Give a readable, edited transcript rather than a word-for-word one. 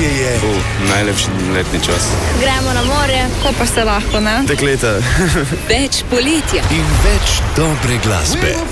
poletje je najlepši letni čas. Gremo na morje, ko pa se lahko, ne? Dekleta. Več poletja in več dobre glasbe.